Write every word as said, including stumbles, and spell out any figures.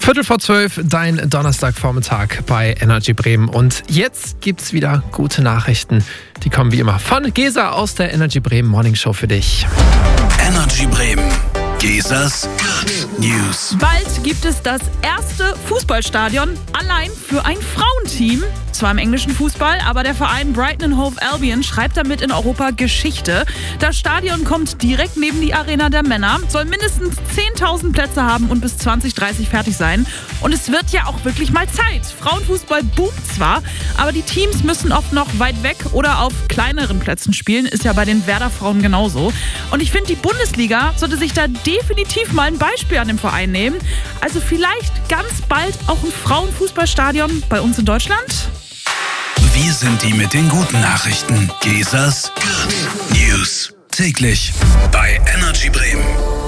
Viertel vor zwölf, dein Donnerstagvormittag bei Energy Bremen. Und jetzt gibt's wieder gute Nachrichten. Die kommen wie immer von Gesa aus der Energy Bremen Morning Show für dich. Energy Bremen. Gesas Good News. Bald gibt es das erste Fußballstadion allein für ein Frauenteam. Zwar im englischen Fußball, aber der Verein Brighton and Hove Albion schreibt damit in Europa Geschichte. Das Stadion kommt direkt neben die Arena der Männer, soll mindestens zehntausend Plätze haben und bis zwanzig dreißig fertig sein. Und es wird ja auch wirklich mal Zeit. Frauenfußball boomt zwar, aber die Teams müssen oft noch weit weg oder auf kleineren Plätzen spielen. Ist ja bei den Werder-Frauen genauso. Und ich finde, die Bundesliga sollte sich da definitiv mal ein Beispiel an dem Verein nehmen. Also vielleicht ganz bald auch ein Frauenfußballstadion bei uns in Deutschland? Wir sind die mit den guten Nachrichten. Gesas Good News. Täglich bei Energy Bremen.